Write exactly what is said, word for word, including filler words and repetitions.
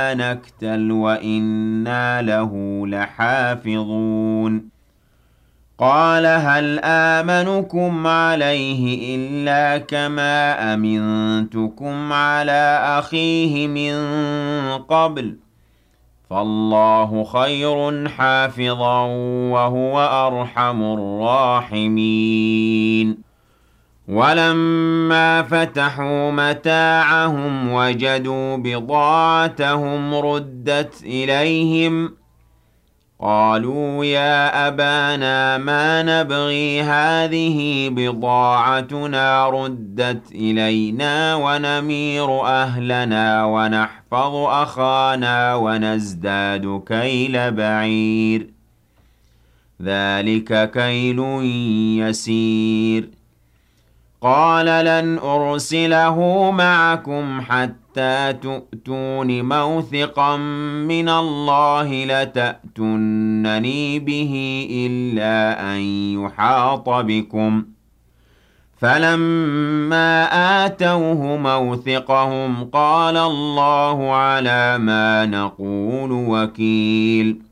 نكتل وإنا له لحافظون قال هل آمنكم عليه إلا كما أمنتكم على أخيه من قبل فالله خير حافظا وهو أرحم الراحمين ولما فتحوا متاعهم وجدوا بضاعتهم ردت إليهم قالوا يا أبانا ما نبغي هذه بضاعتنا ردت إلينا ونمير أهلنا ونحفظ أخانا ونزداد كيل بعير ذلك كيل يسير قال لن أرسله معكم حتى تؤتون موثقا من الله لتأتونني به إلا أن يحاط بكم فلما آتوه موثقهم قال الله على ما نقول وكيل